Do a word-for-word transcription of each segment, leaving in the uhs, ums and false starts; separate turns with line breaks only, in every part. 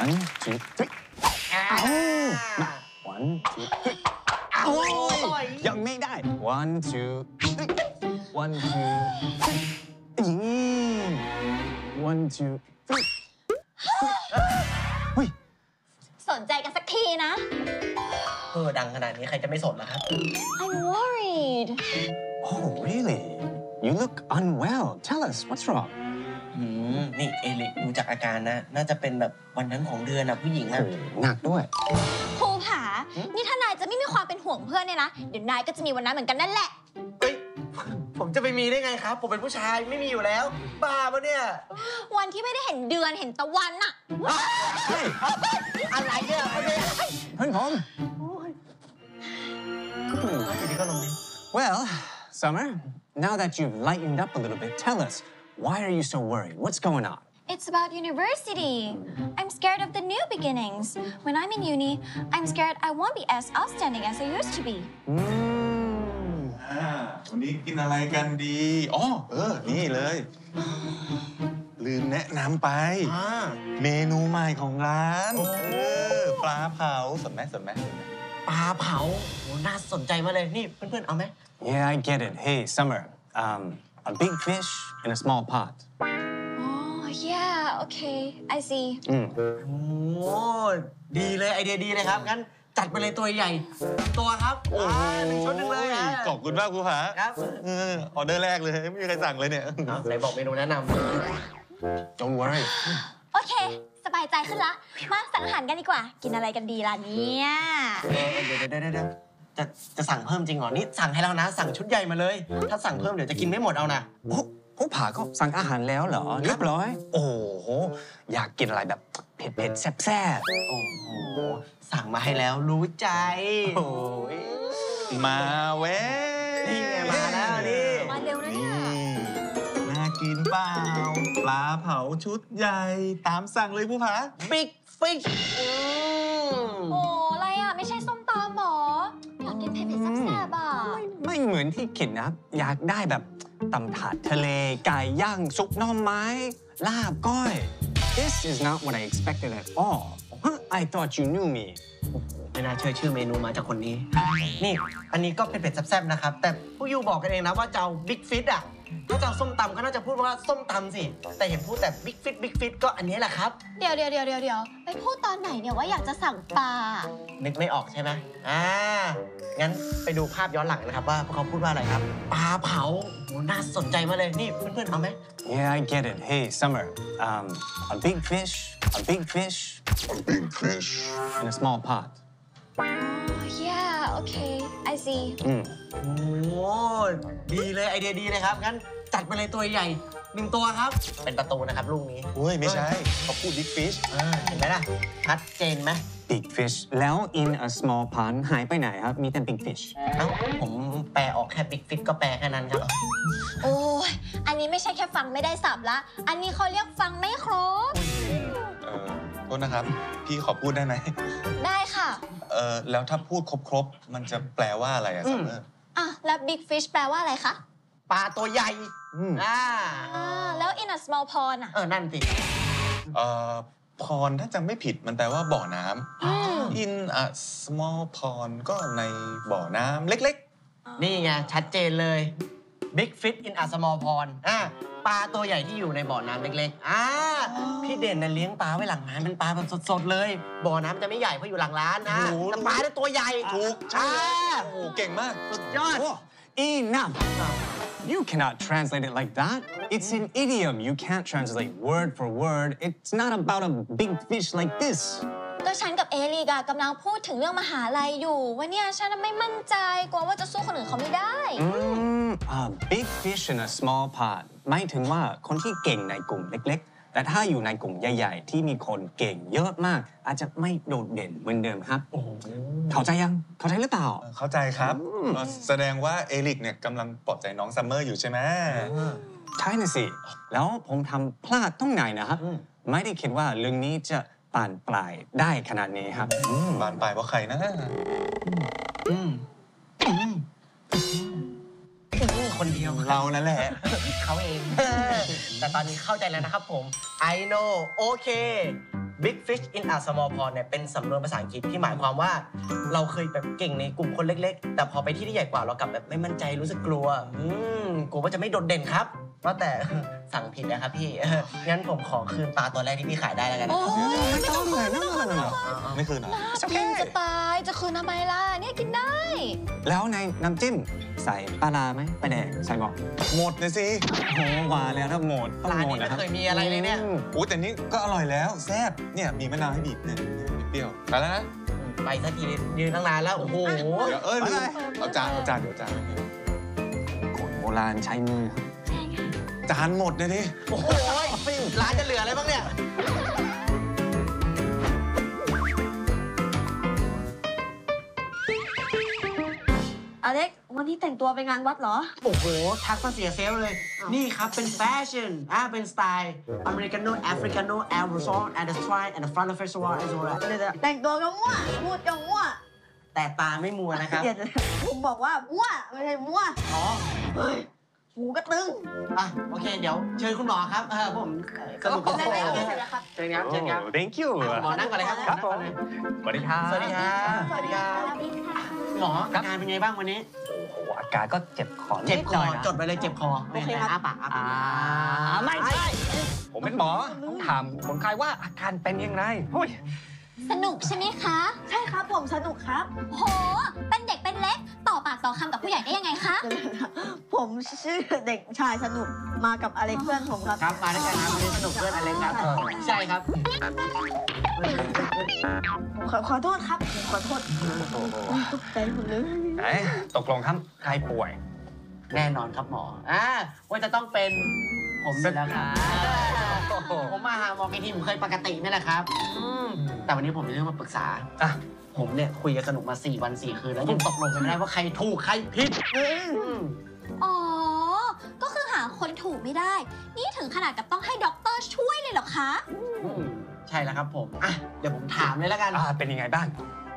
one two three เอามา one two three โอ้ยยังไม่ได้ one two three one two three อี one two three เฮ้ย
สนใจกันสักทีนะ
เออดังขนาดนี้ใครจะไม่สนล่ะครับ
I'm worried
Oh really You look unwell Tell us what's wrong
อืมนี่เอลิกดูจากอาการนะน่าจะเป็นแบบวันนั้นของเดือนนะผู้หญิงอะ
หนักด้วย
ภูผานี่ถ้านายจะไม่มีความเป็นห่วงเพื่อนเนี่ยนะเดี๋ยวนายก็จะมีวันนั้นเหมือนกันนั่นแหละ
เฮ้ยผมจะไปมีได้ไงครับผมเป็นผู้ชายไม่มีอยู่แล้วบ้าปะเนี่ย
วันที่ไม่ได้เห็นเดือนเห็นตะวันอะ
อะไรเนี่ยเ
พื่อนผม
ดีก็ลงดิ
Well Summer now that you've lightened up a little bit tell us why are you so worried what's going on
It's about university. I'm scared of the new beginnings. When I'm in uni, I'm scared I won't be as outstanding as I used to be.
วันนี้กินอะไรกันดีอ๋อเออนี่เลยลืมแนะนำไปเมนูใหม่ของร้านเออปลาเผาสนไหมสนไหม
ปลาเผาโหน่าสนใจมากเลยนี่เพื่อนๆเอาไหม
Yeah I get it Hey Summer um a big fish in a small pot
Yeah, okay, I see.
อืม
โอ้ดีเลยไอเดียดีเลยครับงั้นจัดไปเลยตัวใหญ่ตัวครับโอ้หนึ่งชุดหนึ่งเลย
ขอบคุณมากครูผา
ครับ
เออออเดอร์แรกเลยไม่มีใครสั่งเลยเนี่ย
ไหนบอกเมนูแนะนำ
Don't worry
โอเคสบายใจขึ้นละมาสั่งอาหารกันดีกว่ากินอะไรกันดีล่ะเนี่ย
เดี๋ยวเดี๋ยวเดี๋ยวจะจะสั่งเพิ่มจริงเหรอนี่สั่งให้แล้วนะสั่งชุดใหญ่มาเลยถ้าสั่งเพิ่มเดี๋ยวจะกินไม่หมดเอานะ
ผู้ผาก็สั่งอาหารแล้วเหรอเรียบร้อยโอ้โหอยากกินอะไรแบบเผ็ดเผ็ดแซ่บแซ่บ
โอ้โหสั่งมาให้แล้วรู้ใจ
โอ้ย
มาเว้ย
นี่ไงมาแล้วนี่
มาเร็วนะเนี่ย
น่ากินเปล่าปลาเผาชุดใหญ่ตามสั่งเลยผู้ผา
Big Fish
โอ้อะไรอ่ะไม่ใช่ส้มตำหรออยากกินเผ็ดเผ็ดแซ่บๆอ่ะ
ไม่เหมือนที่คิดนะอยากได้แบบตำถาดทะเลไก่ย่างซุปหน่อไม้ลาบก้อย This is not what I expected at all I thought you knew me
ไม่น่าเชื่อชื่อเมนูมาจากคนนี้นี่อันนี้ก็เป็นเผ็ดแซ่บๆนะครับแต่ผู้ยูบอกกันเองนะว่าจะเอา Big Fish อ่ะถ้าจะเอาส้มตำก็น่าจะพูดว่าส้มตำสิแต่เห็นพูดแต่ Big Fish Big Fish ก็อันนี้แหละครับ
เดี๋ยวเดี๋ยวเดี๋ยวเดี๋ยวไปพูดตอนไหนเนี่ยว่าอยากจะสั่งปลา
นึกไม่ออกใช่ไหมอ่างั้นไปดูภาพย้อนหลังนะครับว่าพวกเขาพูดว่าอะไรครับปลาเผาโหน่าสนใจมากเลยนี่เพื่อนๆเอาไหม
Yeah I get it Hey Summer um a big fish a big fish
a big fish
in a small pot
Yeah okay I see
อืม
โอ้ดีเลยไอเดียดีเลยครับงั้นจัดไปเลยตัวใหญ่หนึ่งตัวครับเป็นประตูนะครับลูกนี้
เฮ้ยไม่ใช่เขาพูด Big Fish
เห็นไหมล่ะชัดเจนไหม
Big fish แล้ว in a small pond หายไปไหนครับมีแต่ big fish
เอ้าผมแปลออกแค่ Big Fish ก็แปลแค่นั้นครับ
โอ้ยอันนี้ไม่ใช่แค่ฟังไม่ได้สับละอันนี้เขาเรียกฟังไม่ครบ
เออโทษนะครับพี่ขอพูดได้ไหม
ได้ค่ะ
เออแล้วถ้าพูดครบๆมันจะแปลว่าอะไรอะซัมเมอร์
อ่ะแล้ว big fish แปลว่าอะไรคะ
ปลาตัวใหญ่อ่า
แล้ว in a small pond อ่ะ
เออนั่นสิ
เอ่อพรถ้าจำไม่ผิดมันแปลว่าบ่อน้ำ in a small pond ก็ในบ่อน้ำเล็ก
ๆนี่ไงชัดเจนเลย big fish in a small pond อ่าปลาตัวใหญ่ที่อยู่ในบ่อน้ำเล็กๆอ่าพี่เด่นน่ะเลี้ยงปลาไว้หลังร้านเป็นปลาแบบสดๆเลยบ่อน้ำจะไม่ใหญ่เพราะอยู่หลังร้านนะแต่ปลาได้ตัวใหญ่
ถูกใช่โอ้เก่งมาก
สุดยอด
Enough You cannot translate it like that. It's an idiom. You can't translate word for word. It's not about a big fish like this.
ก็ฉันกับเอลิกอะกำลังพูดถึงเรื่องมหาลัยอยู่ว่าเนี่ยฉันไม่มั่นใจกลัวว่าจะสู้คนอื่นเขาไม่ได้
Mm, a big fish in a small pot หมายถึงว่าคนที่เก่งในกลุ่มเล็กๆแต่ถ้าอยู่ในกลุ่มใหญ่ๆที่มีคนเก่งเยอะมากอาจจะไม่โดดเด่นเหมือนเดิมครับเข้าใจยังเข้าใจหรือเปล่า
เข้าใจครับแสดงว่าเอลิกเนี่ยกำลังปลอบใจน้องซัมเมอร์อยู่ใช่ไหม
ใช่น่ะสิแล้วผมทำพลาดตรงไหนนะครับไม่ได้คิดว่าเรื่องนี้จะบานปลายได้ขนาดนี้ครับ
บานปลายเพราะใครนะ
คนเดียว
เรานั่นแหละ
เขาเองแต่ตอนนี้เข้าใจแล้วนะครับผม I know okay Big Fish in a Small Pond เนี่ยเป็นสำนวนภาษาอังกฤษที่หมายความว่า เราเคยแบบเก่งในกลุ่มคนเล็กๆ แต่พอไปที่ที่ใหญ่กว่าเรากลับแบบไม่มั่นใจรู้สึกกลัวอืมกลัวว่าจะไม่โดดเด่นครับว่าแต่ สั่งผิดนะครับพี่ งั้นผมขอคืนปลาตัวแรกที่พี่ขายได้แล้วกันนะ
โอ้ย
ไม่ต้องเลยนั่นนั่นนั่น
ไม่คืนเหรอ
กินจะตายจะคืนทำไมล่ะเนี่ยกินได้
แล้วในน้ำจิ้มใส่ปลาร้าไหมปลาแดงใส่บอก
หมดเลยสิ
โอ้หวานแล้วถ้าหมดต้อง
ร้าน
หม
นี้
ด
ไม่
นะครับ
เคยมีอะไรเลยเนี่ย
อืม
โอ้แต่นี่ก็อร่อยแล้วแซ่บเนี่ยมีมะนาวให้บีบเนี่ยเปรี้ยวไปแล้วนะ
ไปสักทียืนตั้งนานแล้วโอ้โห
เดี๋ยวเออลืมเอาจานเอาจานเดี๋ยวจาน
คนโบราณใช้มือครับ
จานหมดเลยดิ
โอ้โหร้านจะเหลืออะไรบ้างเนี่ย
อเล็กวันนี้แต่งตัวไปงานวัดเหรอ
โอ้โห ทักมาเสียเซลลเลย นี่ครับ เป็นแฟชั่น อ่า เป็นสไตล์ อเมริกาโน่ แอฟริกาโน่ แอลโรซอน and the stride and the front of festival as well
เดี๋ยวๆแต่งตัวก็มั่วพูดก็มั่ว
แต่ตาไม่มัวนะครับ
เดี๋ยวๆผมบอกว่ามั่วไม่ใช่มั่ว
อ๋อ
เฮ้ยหูก็ตึง
อ่ะ โอเค เดี๋ยวเชิญคุณหมอครับเออผมสรุป
ได้ไหม
โอ้โห
เสร็จแล้วครับ
เชิญครับ เชิญครับ
โอ้ thank you
อ่ะคุณหมอนั่งก่อนเลยครับ
ครับผม
นั่งก่อนเลย
สวัสดีครับ
สวัสดีครับ สวัสดีครับ หมองานเป็นไงบ้างวันนี้
โอ้โหอากาศก็เจ็บคอ
เจ็บ
นิด
ค
ห
อ
น่อยนะ
จดไปเลยเจ็บคอไม่เป็นไรอ้าปากอ้า
อ่า
ปาก
ไม่ใช่ ผมเป็นหมอต้องถามคนไข้ว่าอาการเป็นยังไงเฮ้ย
สนุกใช่ไหมคะ
ใช่ครับผมสนุกครับ
โห เป็นเด็กเป็นเล็ก ต่อปากต่อคำกับผู้ใหญ่ได้ยังไงคะ
ผมชื่อเด็กชายสนุกมากับอเล็กเพื่อนผมครับ
ครับ มาด้วยกันนะวันนี้สนุกเพื่อนอะไรครับ ใช่ครับ
ขอขอโทษครับผมขอโทษตกใจหมดเลย
ไหนตกลงครับใครป่วย
แน่นอนครับหมอ อ่า ว่าจะต้องเป็นผมเป็นแล้วครับ ผมมาหาหมอกี่ทีผมเคยปกตินี่แหละครับอืมแต่วันนี้ผมมีเรื่องมาปรึกษา
อ่ะ
ผมเนี่ยคุยกันสนุกมาสี่วันสี่คืนแล้วยังตกลงกันไม่ได้ว่าใครถูกใครผิดอืม
อ๋อ ก็คือหาคนถูกไม่ได้ นี่ถึงขนาดกับต้องให้ด็อกเตอร์ช่วยเลยเหรอคะ
อืมใช่แล้วครับผม อ่ะ เดี๋ยวผมถามเลยแล้วกัน
อ่าเป็นยังไงบ้าง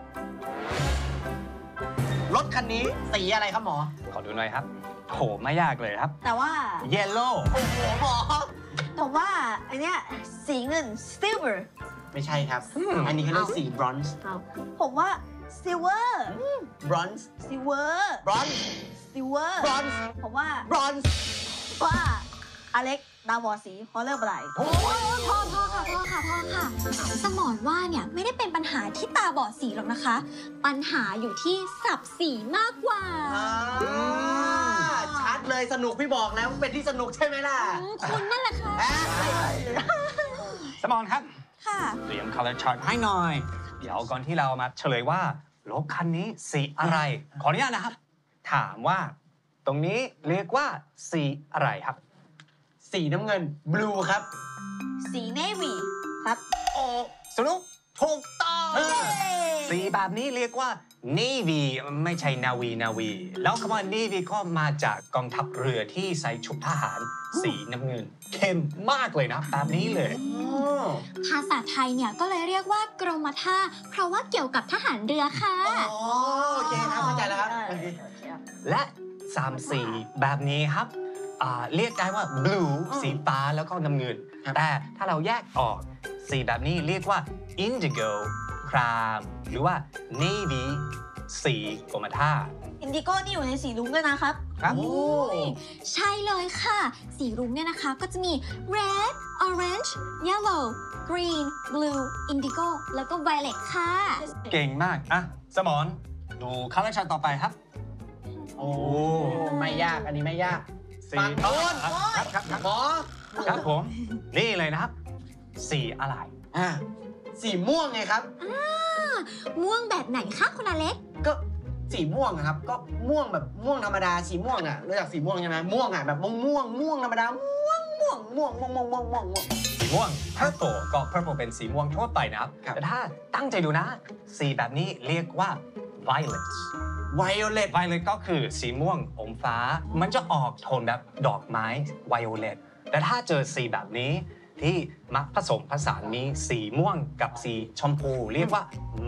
รถคันนี้สีอะไรครับหมอ
ขอดูหน่อยครับโหไม่ยากเลยครับ
แต่ว่า
yellow
โอ้โหหมอ
ผมว่าไอเนี้ยสีเงิน silver
ไม่ใช่ครับ
อืม
อันนี้เขาเรียกสีบรอนซ์
เอาผมว่า silver
บรอนซ์
silver
บรอนซ์
silver
บรอนซ์
ผมว่า
บรอนซ์
ว่าอเล็กตาบอดสีเพราะเลิกอะไร
โอ้ยพ่อพ่อค่ะพ่อค่ะพ่อค่ะ สมอนว่าเนี่ยไม่ได้เป็นปัญหาที่ตาบอดสีหรอกนะคะ ปัญหาอยู่ที่สับสีมากกว่า
อ่าชัดเลยสนุกพี่บอกแล้วเป็นที่สนุกใช่ไหมล่ะ
อืมคุณนั่นแหละค่ะ
อ่ะ
สมอนครับ
ค่ะ
เตรียม color chart ให้หน่อย เดี๋ยวก่อนที่เรามาเฉลยว่ารถคันนี้สีอะไร ขออนุญาตนะครับ ถามว่า ตรงนี้เรียกว่าสีอะไรครับ
สีน้ำเงินบลูครับ
สี navy ครับ
โอ้
สนุกถูกต้อง
เออ
สีแบบนี้เรียกว่า navy ไม่ใช่ navy navy แล้วคำว่า navy ก็มาจากกองทัพเรือที่ใส่ชุดทหาร สีน้ำเงิน เข้มมากเลยนะแบบนี้เลย
ภาษาไทยเนี่ยก็เลยเรียกว่ากรมท่า เพราะว่าเกี่ยวกับทหารเรือค่ะ
อ๋อโอเคครับเข้าใจแล้วครับ
และสามสีแบบนี้ครับอ่าเรียกได้ว่า blue สีฟ้าแล้วก็น้ำเงิน
ครับ
แต่ถ้าเราแยกออกสีแบบนี้เรียกว่า indigo คราม หรือว่า navy สีกรมท่า
อินดิโก้นี่อยู่ในสีลุ้งด้วยนะครับ
ครับ
โอ้
ใช่เลยค่ะ สีรุ้งเนี่ยนะคะก็จะมี red orange yellow green blue indigo แล้วก็ violet ค่ะ
เก่งมาก อ่ะ สมอนดู color chart ต่อไปครับ
โอ้ไม่ยากอันนี้ไม่ยาก
สี
ฝั่งโน้น
ครับครับครับ
หมอ
ครับผม นี่เลยนะครับ สีอะไร
อ่ะสีม่วงไงครับ
ม่วงแบบไหนคะคุณอเล็ก
ก็สีม่วงอะครับ ก็ม่วงแบบม่วงธรรมดาสีม่วงอ่ะรู้จักสีม่วงใช่ไหมม่วงอ่ะแบบม่วงม่วงม่วงธรรมดาม่วงม่วงม่วงม่วงม่วงม่วงม่วงม่วง
สีม่วง purple ก็ purple เป็นสีม่วงทั่วไปนะครับ
ครับ
แต่ถ้าตั้งใจดูนะ สีแบบนี้เรียกว่า violet
ไวโอเลต
violet ก็คือสีม่วงอมฟ้า มันจะออกโทนแบบดอกไม้ violet แต่ถ้าเจอสีแบบนี้ที่มักผสมผสานมีสีม่วงกับสีชมพู เรียกว่า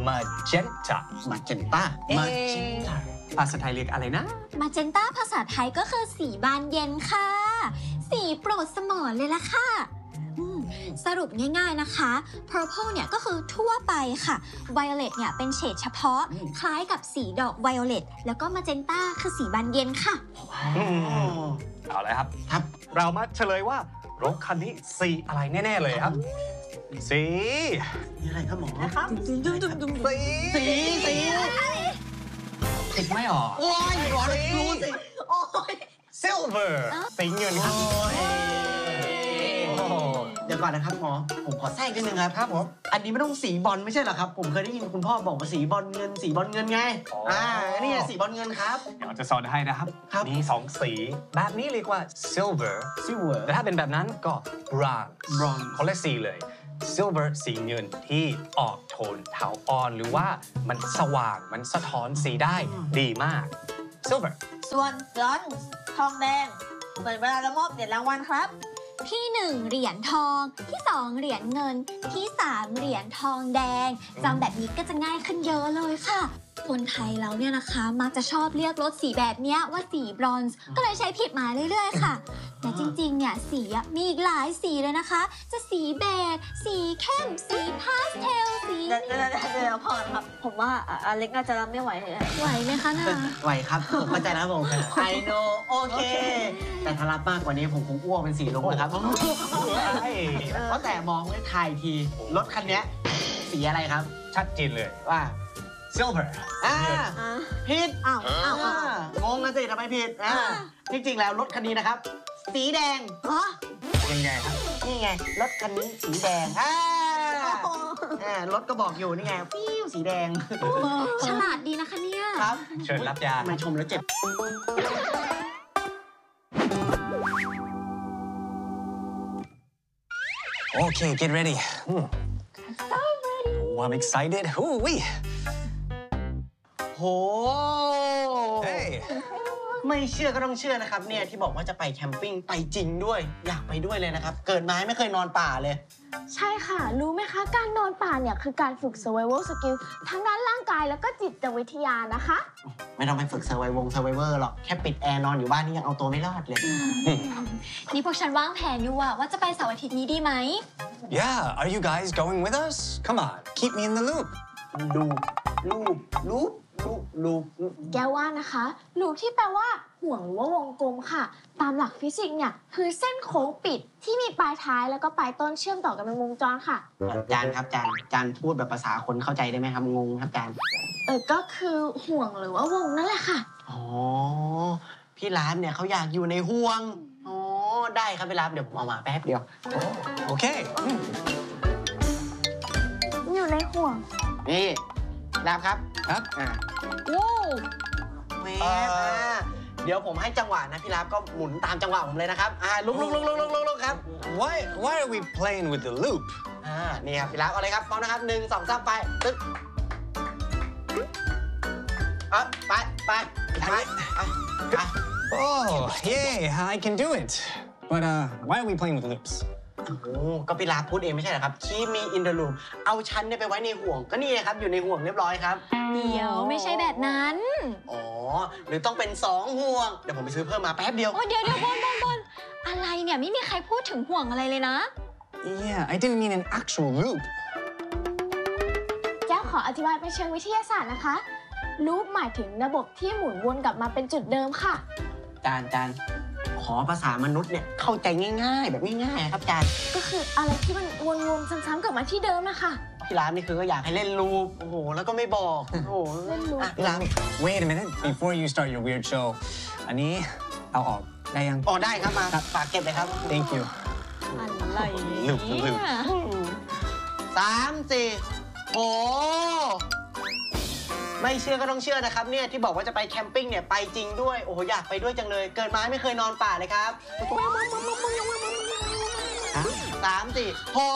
magenta
มาเจนต้า
เอ๊ะ
มาเจนต้า
ภาษาไทยเรียกอะไรนะ
magenta ภาษาไทยก็คือสีบานเย็นค่ะ สีโปรดสมอนเลยล่ะค่ะอืมสรุปง่ายๆนะคะ purple เนี่ยก็คือทั่วไปค่ะ violet เนี่ยเป็นเฉดเฉพาะคล้ายกับสีดอก violet แล้วก็ magenta คือสีบานเย็นค่ะ
เอาเลยครับ
ครับ
เรามาเฉลยว่ารถคันนี้สีอะไรแน่ ๆ เลยครับ สี
นี่อะไรครับหมอ
นะครับ
สี
สีสี
คิดไม่ออก
โอ้ยหมอเลยรู้สิ
โอ้ย
silver สีเงินครับ
เดี๋ยวก่อนนะครับหมอ ผมขอแทรกนิดนึงครับครับผมอันนี้ไม่ต้องสีบอลไม่ใช่เหรอครับ ผมเคยได้ยินคุณพ่อบอกว่าสีบอลเงินสีบอลเงินไง อ่า นี่สีบอลเงินครับ
เดี๋ยวจะสอนให้นะครับ
ครับ
มีสองสีแบบนี้เรียกว่า silver
ซิเวอร์
แต่ถ้าเป็นแบบนั้นก็ bronze
bronze
คนละสีเลย silver สีเงินที่ออกโทนเทาอ่อนหรือว่ามันสว่างมันสะท้อนสีได้ดีมาก silver
ส่วนบรอนซ์ทองแดงเปิดเวลาละมอบเหรียญรางวัลครับ
ที่หนึ่งเหรียญทอง ที่สองเหรียญเงิน ที่สามเหรียญทองแดงจำแบบนี้ก็จะง่ายขึ้นเยอะเลยค่ะ คนไทยเราเนี่ยนะคะ มักจะชอบเรียกรถสีแบบเนี้ยว่าสีบรอนซ์ก็เลยใช้ผิดมาเรื่อยๆค่ะ แต่จริงๆเนี่ยสีอะมีอีกหลายสีเลยนะคะ จะสีเบจสีเข้ม สีพาสเทลสี
เดี๋ยวเดี๋ยวเดี๋ยวเดี๋ยวพอครับ ผมว่าอ่ะอเล็กน่าจะรับไม่ไหวเลยอะ
ไหวไหมคะนา
ไหวครับผมเข้าใจนะครับผม I know โอเค แต่ถ้ารับมากกว่านี้ผมคงอ้วกเป็นสีลงนะครับ เพราะแต่มองไม่ทายที รถคันเนี้ยสีอะไรครับ
ชัดเจนเลย
ว่า
silver
อ่า
อ่ะ
ผิด
อ้าวอ้าวอ้าว
งงนะสิทำไมผิดอ่าจริงๆแล้วรถคันนี้นะครับ สีแดง
อ๋อ
ยังไงครับ
นี่ไง รถคันนี้สีแดงอ่าอ่ารถก็บอกอยู่นี่ไงปิ้วสีแดง
ฉลาดดีนะคะเนี่ย
ครับ
เชิญรับยา
ทำไมชมแล้วเจ็บ
Okay, get ready. Hmm. Oh, I'm excited. Ooh, wee.
โห
Hey.
ไม่เชื่อก็ต้องเชื่อนะครับเนี่ยที่บอกว่าจะไปแคมปิ้งไปจริงด้วย อยากไปด้วยเลยนะครับ เกิดมาไม่เคยนอนป่าเลย
ใช่ค่ะ รู้ไหมคะ การนอนป่าเนี่ยคือการฝึก survival skill ทั้งด้านร่างกายแล้วก็จิตวิทยานะคะ
ไม่ต้องไปฝึกเซอร์ไววงเซอร์ไวเวอร์หรอก แค่ปิดแอร์นอนอยู่บ้านนี่ยังเอาตัวไม่รอดเลย
นี่พวกฉันวางแผนอยู่อะว่าจะไปเสาร์อาทิตย์นี้ดีไหม
Yeah, are you guys going with us? Come on, keep me in the loop.
ดูรูปรูปรูปรูปรูป
แกว่านะคะลูกที่แปลว่าห่วงหรือว่าวงกลมค่ะ ตามหลักฟิสิกส์เนี่ยคือเส้นโค้งปิดที่มีปลายท้ายแล้วก็ปลายต้นเชื่อมต่อกันเป็นวงจรค่ะ
จานครับจานจานพูดแบบภาษาคนเข้าใจได้ไหมครับงงครับจาน
เออก็คือห่วงหรือว่าวงนั่นแหละค่ะ
อ๋อพี่ร้านเนี่ยเขาอยากอยู่ในห่วงอ๋อได้ครับพี่ร้านเดี๋ยวผมเอามาแป๊บเดียว
Okay. Hmm.
อยู่ในห่วง
นี่รับครับ
Up.
อ่า
ว้าว
เวฟอ่าเดี๋ยวผมให้จังหวะนะพี่รับก็หมุนตามจังหวะผมเลยนะครับอ่าลุกลุกลุกลุกลุกลุกลุกครับ
Why, why are we playing with the loop?
อ่านี่ครับพี่รับเอาเลยครับพร้อมนะครับหนึ่งสองสามไปตึ๊ดเอ่ะไปไปไปอ่ะอ่ะ
Oh, yeah, I can do it. But uh, why are we playing with loops?
โอ้โหก็พี่รับพูดเองไม่ใช่เหรอครับคีมีอินเดอร์ลูมเอาชั้นเนี่ยไปไว้ในห่วงก็นี่ไงครับอยู่ในห่วงเรียบร้อยครับ
เดี๋ยวไม่ใช่แบบนั้น
อ๋อหรือต้องเป็นสองห่วงเดี๋ยวผมไปซื้อเพิ่มมาแป๊บเดียว
โอ้เดี๋ยวเดี๋ยวบอลบอลบอลอะไรเนี่ยไม่มีใครพูดถึงห่วงอะไรเลยนะ
Yeah, I didn't mean an actual loop.
แก้วขออธิบายเป็นเชิงวิทยาศาสตร์นะคะลูปหมายถึงระบบที่หมุนวนกลับมาเป็นจุดเดิมค่ะ
จานจานขอภาษามนุษย์เนี่ยเข้าใจง่ายๆ แบบง่ายๆครับจาน
ก็คืออะไรที่มันวนๆซ้ำๆกลับมาที่เดิมนะคะ
พี่ร้านนี่คือก็อยากให้เล่นรูปโอ้โหแล้วก็ไม่บอกโอ้โห
เล่นรูป
อ่ะพี่ร้าน
Wait a minute, before you start your weird show. อันนี้เอาออกได้ยัง?
อ๋อได้ครับมาฝากเก็บเลยครับ
Thank you.
อะไร
ลูกลูก
สามสี่โหไม่เชื่อก็ต้องเชื่อนะครับเนี่ยที่บอกว่าจะไปแคมปิ้งเนี่ยไปจริงด้วยโอ้โหอยากไปด้วยจังเลย เกิดมาไม่เคยนอนป่าเลยครับสามสี่โห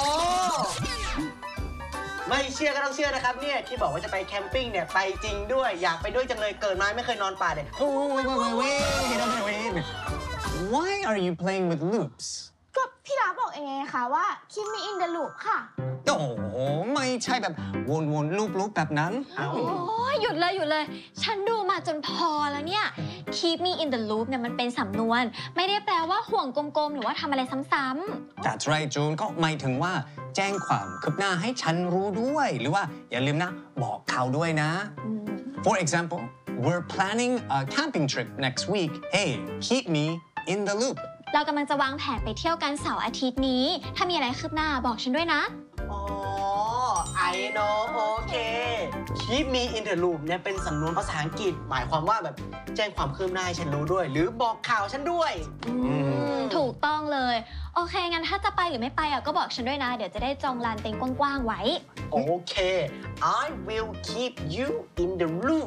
ไม่เชื่อก็ต้องเชื่อนะครับเนี่ยที่บอกว่าจะไปแคมปิ้งเนี่ยไปจริงด้วยอยากไปด้วยจังเลยเกิดมาไม่เคยนอนป่าเลย
Oh, wait, wait, wait, wait, wait, wait. Why are you playing with loops?
ก็พี่ลาบอกเองไงคะว่าคิมมีอินเดลูปค่ะ
โอ้โหไม่ใช่แบบวนๆลูปๆแบบนั้น
เอา
โอ้ยหยุดเลยหยุดเลย ฉันดูมาจนพอแล้วเนี่ย keep me in the loop เนี่ยมันเป็นสำนวน ไม่ได้แปลว่าห่วงกลมๆ หรือว่าทำอะไรซ้ำ
That's right จูนก็หมายถึงว่าแจ้งความคืบหน้าให้ฉันรู้ด้วย หรือว่าอย่าลืมนะบอกเขาด้วยนะ
ๆอืม
For example we're planning a camping trip next week hey keep me in the loop
เรากำลังจะวางแผนไปเที่ยวกันเสาร์อาทิตย์นี้ ถ้ามีอะไรคืบหน้าบอกฉันด้วยนะ
อ๋อ I know โอเค Keep me in the loop เนี่ยเป็นสำนวนภาษาอังกฤษ หมายความว่าแบบแจ้งความคืบหน้าให้ฉันรู้ด้วย หรือบอกข่าวฉันด้วย
อืมถูกต้องเลย โอเค งั้นถ้าจะไปหรือไม่ไปอ่ะก็บอกฉันด้วยนะ เดี๋ยวจะได้จองลานเต็นท์กว้างๆไว้
โอเค I will keep you in the loop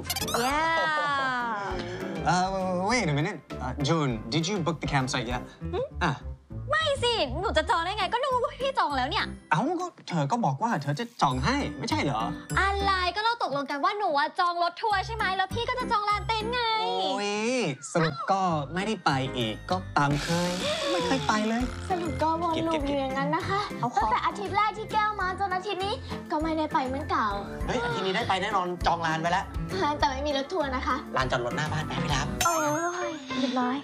yeah
uh, wait a minute uh, June did you book the campsite yet อ่ะ
ไม่สิ หนูจะจองได้ไง ก็นึกว่าพี่จองแล้วเนี่ย
เอ้าก็เธอก็บอกว่าเธอจะจองให้ไม่ใช่เหรอ
อะไรก็เราตกลงกันว่าหนูอะจองรถทัวร์ใช่ไหมแล้วพี่ก็จะจองลานเต็นท์ไง
โอ้ยสรุปก็ไม่ได้ไปอีกก็ตามเคย ไม่เคยไปเลย
สรุปก็วนลูปอยู่อย่างนั้นนะคะ
เอาขอ
ตั้งแต่อาทิตย์แรกที่แก้วมาจนอาทิตย์นี้ก็ไม่ได้ไปเหมือนเก่า
เฮ้ยอาทิตย์นี้ได้ไปแน่นอนจองลานไว้แล้ว
แต่ไม่มีรถทัวร์นะคะ
ลานจอดรถหน้าบ้านไปพี่รับ
โอ้ยเรียบร้อย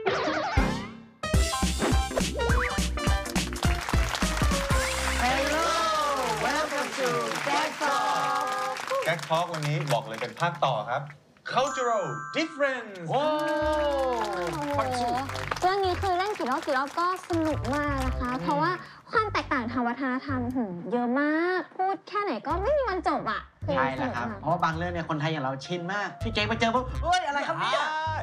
Hello welcome to Jack Talk
แก๊กทอล์กวันนี้บอกเลยเป็นภาคต่อครับ cultural difference
โอ้
โอ้โหเรื่องนี้คือเล่นกี่รอบกี่รอบก็สนุกมากนะคะ เพราะว่าความแตกต่างทางวัฒนธรรมหืมเยอะมาก พูดแค่ไหนก็ไม่มีวันจบอ่ะ
ใช่แล้วครับ เพราะว่าบางเรื่องเนี่ยคนไทยอย่างเราชินมาก พี่เก๊กไปเจอปุ๊บเฮ้ย อะไรครับเนี่ย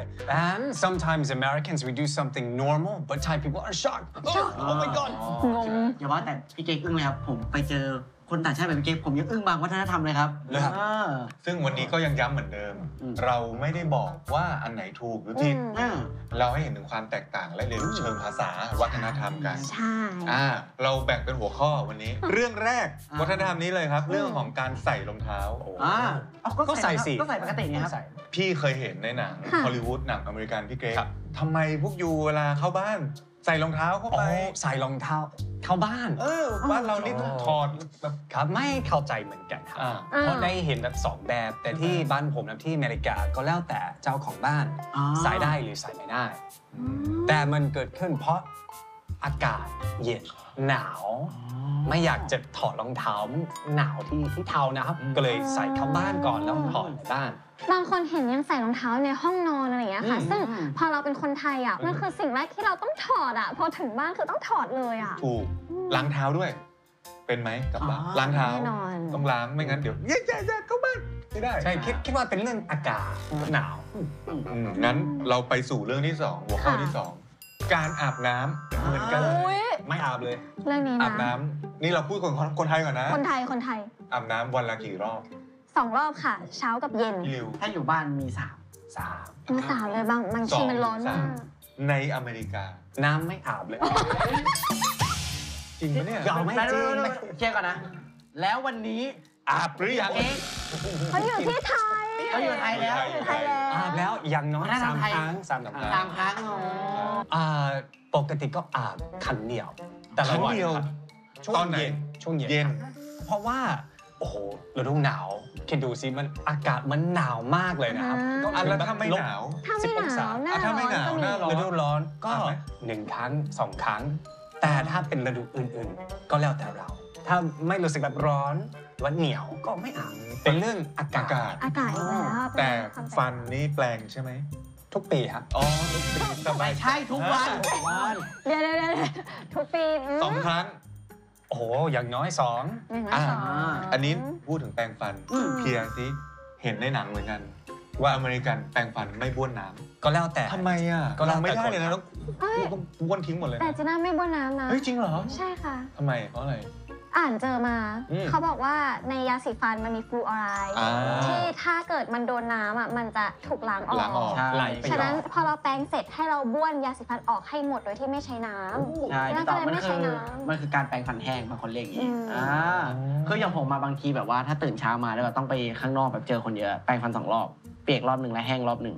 And sometimes Americans we do something normal but Thai people are shocked oh, oh my god
งง
อย่าว่าแต่พี่เก๊กอึ้งเลยครับ ผมไปเจอคนต่างชาติแบบพี่เก๊กผมยังอึ้งบางวัฒนธรรมเลยครับ
เลยครับ
อ่า
ซึ่งวันนี้ก็ยังย้ำเหมือนเดิม
อืม
เราไม่ได้บอกว่าอันไหนถูกหรือผิด
อ่า
เราให้เห็นถึงความแตกต่างและเรียนรู้เชิงภาษาวัฒนธรรมกัน
ใช่
อ่า เราแบ่งเป็นหัวข้อวันนี้ เรื่องแรก
อ่า
วัฒนธรรมนี้เลยครับ เรื่องของการใส่รองเท้า
อ่าเอา
ก็ใส่สิ
ก็ใส่ปกติไงครับ
พี่เคยเห็นในหนัง
ค่ะ
ฮอลลีวูดหนังอเมริกันพี่เกรก
ครับ
ทำไมพวกยูเวลาเข้าบ้าน ใส่รองเท้าเข้า
โอ้
ไป
ใส่รองเท้าเข้าบ้าน
เออบ้านเรานี่ต้องถอดแบบ
ครับไม่เข้าใจเหมือนกันครับ
อ่า
เพราะได้เห็นแบบสองแบบ แต่ที่บ้านผมนะที่อเมริกาก็แล้วแต่เจ้าของบ้าน
อ๋อ
ใส่ได้หรือใส่ไม่ได้ แต่มันเกิดขึ้นเพราะอากาศเย็นหนาว ไม่อยากจะถอดรองเท้ามันหนาวที่ที่เท้านะครับ ก็เลยใส่เข้าบ้านก่อนแล้วถอดในบ้าน
บางคนเห็นยังใส่รองเท้าในห้องนอนอะไรอย่างเงี้ยค่ะ
อืม
ซึ่งพอเราเป็นคนไทยอ่ะ มันคือสิ่งแรกที่เราต้องถอดอ่ะ พอถึงบ้านคือต้องถอดเลยอ่ะ
ถูกล้างเท้าด้วย เป็นไหมกับบ้าน
อ๋อ
ล้างเท้า
แน่นอน
ต้องล้างไม่งั้นเดี๋ยวเย้เย้เย้เข้าบ้านไม่ได้
ใช่คิดคิดว่าเป็นเรื่องอากาศหนาว
อืมงั้นเราไปสู่เรื่องที่สองหัวข้อ
ค่ะ
ที่สองการอาบน้ำเหมือนกันเลย
อุ๊ย
ไม่อาบเลย
เรื่องนี้
อา
นะ
บน้ำนี่เราพูดคนคนไทยก่อนนะ
คนไทยคนไทย
อาบน้ำวันละกี่รอบ
สองรอบค่ะ เช้ากับเย็น
พี่ริว
ถ้าอยู่บ้านมีสาม
สาม
มาสาวเลยบางบาง
สอ
ที
ง
มันร้อน
สาม
มาก
ในอเมริกา
น้ำไม่อาบเลย
จริงปะเนี่ย
ยอมไหม
ไม่ไม่ไม่ไม่เช็คก่อนนะ แล้ววันนี้
อาบหรือยัง
เก๊ก
เขาอยู่ที่ไทย
เขาอยู่ไทยแล้ว
อยู่ไทยแล้ว
อาบแล้วอย่างน้อย
วัฒนธร
สาร
ม
ม
ไทย
ครั้งสามครั้ง
สามครั้งอ๋อ
อ่าปกติก็อาบคันเดียว แต่ละวัน
ครั้งเดียว
ครับช่วง
ตอนไหน
เย็นช่วงเย็น
เย็น
เพราะว่าโอ้โหฤดูหนาวคิดดูสิมันอากาศมันหนาวมากเลยนะครับ
อ่า
ก็
อ่ะ
ถึง
แล้ว
บบ
ถ้าไม่
ลบ
หนาว
ถ้าไม่หนาวหน้า
อ่ะถ้าไม่หนาว
ร้อน
หน้าร้
ฤดูร้อนก็
อาบไหม
หนึ่งครั้งสองครั้ง แต่ถ้าเป็นฤดูอื่นๆ ก็แล้วแต่เรา ถ้าไม่รู้สึกแบบร้อนหรือว่าเหนียวก็ไม่อาบเป็นเรื่องอากา
อา
ศ
กาศ
อากาศอีกแล้ว
แต่
เป็นความ
ฟันนี่แปลงใช่ไหม
ทุกปีครับ
อ๋อทุกปีสบา
ไม่
ย
ใช่ทุกวันทุกวัน
เดี๋ยวเดี๋ยวเดี๋ยวทุกปีม
สองครั้ง
โอ้โหอย่างน้อยสอง
หนึ่ง
อ่า
สอง
อันนี้พูดถึงแปรงฟัน
อืม
เคลียร์ซิเห็นในหนังเหมือนกัน ว่าอเมริกันแปรงฟันไม่บ้วนน้ำ
ก็แล้วแต่
ทำไมอ่ะ
ก็แล้วแต่
เราไม่ได้เลยนะ
คน
ต้อง
เฮ้ย
ต้องบ้วนทิ้งหมดเลย
แต่
นะ
จีน่าไม่บ้วนน้ำนะ
เฮ้ยจริงเหรอ
ใช่ค่ะ
ทำไมเพราะอะไร
อ่านเจอมา
อืม
เขาบอกว่าในยาสีฟันมันมีฟลูออไรด์
อ่า
ที่ถ้าเกิดมันโดนน้ำอ่ะมันจะถูกล้างออก
ล้างออก
ใช่
ไหลไป
ฉะนั้น
ก่อ
พอเราแปรงเสร็จให้เราบ้วนยาสีฟันออกให้หมดโดยที่ไม่ใช้น้ำ
ใช่
แล้ว
พี่ต
ก็
อบ
เลย
มัน
ไม่
คื
ใช้
อ
น้ำ
มันคือการแปรงฟันแห้งบางคนเรียกอย่างนี้
อืม
อ่าคืออย่างผมมาบางทีแบบว่าถ้าตื่นเช้ามาแล้วแบบต้องไปข้างนอกแบบเจอคนเยอะแปรงฟันสองรอบเปียกรอบหนึ่งและแห้งรอบหนึ่ง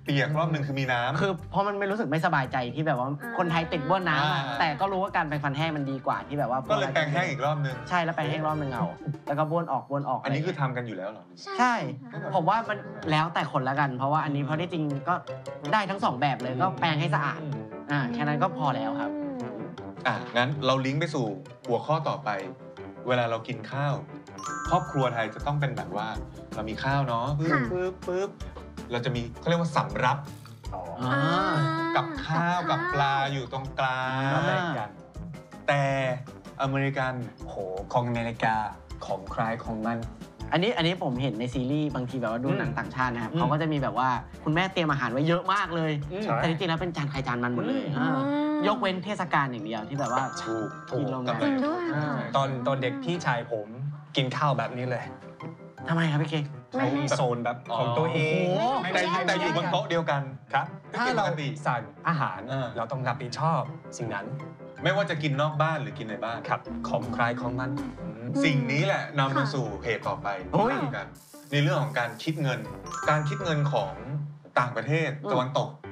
เปียกรอบหนึ่งคือมีน้ำ
คือเพราะมันไม่รู้สึกไม่สบายใจที่แบบว่าคนไทยติดบ้วนน้ำอะ
อ่า
แต่ก็รู้ว่าการแปรงฟันแห้งมันดีกว่าที่แบบว่า
ก็เลยแปรงแห้งอีกรอบหนึ่ง
ใช่แล้วแปรงแห้งรอบหนึ่งเอา แล้วก็บ้วนออกบ้วนออก
อันนี้คือทำกันอยู่แล้วเหรอ
ใช่ ผมว่ามันแล้วแต่คนละกัน เพราะว่าอันนี้เพราะที่จริงก็ได้ทั้งสองแบบเลยก็แปรงให้สะอาดอ่าแค่นั้นก็พอแล้วครับ
อ่ะงั้นเราลิงก์ไปสู่หัวข้อต่อไป เวลาเรากินข้าว ครอบครัวไทยจะต้องเป็นแบบว่า เรามีข้าวเนาะปึ๊บ
ค่ะ
ปึ๊บปึ๊บเราจะมีเขาเรียกว่าสำรับ
อ่า
กับข้าวกับปลาอยู่ตรงกลาง
มาแบ่งกัน
แต่อเมริกัน
โหของอเมริกาของใครของมัน
อันนี้อันนี้ผมเห็นในซีรีส์บางทีแบบว่าดูหนังต่างชาตินะครับ
อืม
เขาก็จะมีแบบว่าคุณแม่เตรียมอาหารไว้เยอะมากเลย
ใช่
แต่จริงๆแล้วเป็นจานใครจานมันหมดเลย
อืม
อ่ายกเว้นเทศกาลอย่างเดียวที่แบบว่า
ถูกถู
กิ
ก
นลง
กับ
มา
จริงด้วยค่ะ
ตอนตอนเด็กพี่ชายผมกินข้าวแบบนี้เลย
ทำไมครับพี่เค
เขามีโซนแบบของตัวเอง
โอ้โห
ไม่
แต่
ได้
แต่อยู่บนโต๊ะเดียวกัน
ครับ ถ้าเรา
ปกติ
สั่งอาหาร
เออ
เราต้องรับผิดชอบสิ่งนั้น
ไม่ว่าจะกินนอกบ้านหรือกินในบ้าน
ครับของใครของมัน
สิ่งนี้แหละนำมาสู่เหตุต่อไป
โอ้ย
ที่กันในเรื่องของการคิดเงิน การคิดเงินของต่างประเทศตะวันตก